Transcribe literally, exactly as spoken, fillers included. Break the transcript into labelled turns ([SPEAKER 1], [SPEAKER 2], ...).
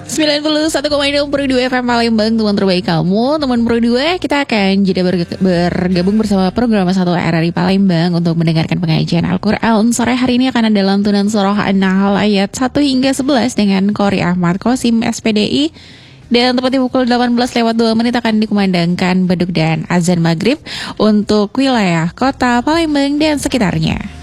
[SPEAKER 1] sembilan puluh satu koma enam Pro dua F M Palembang, teman terbaik kamu. Teman Pro dua, kita akan jeda berg- bergabung bersama program satu R R I Palembang untuk mendengarkan pengajian Al-Quran. Sore hari ini akan ada lantunan surah An-Nahl ayat satu hingga sebelas dengan Qori Ahmad Qasim S P D I. Dan tepat di pukul delapan belas lewat dua menit akan dikumandangkan beduk dan azan maghrib untuk wilayah kota Palembang dan sekitarnya.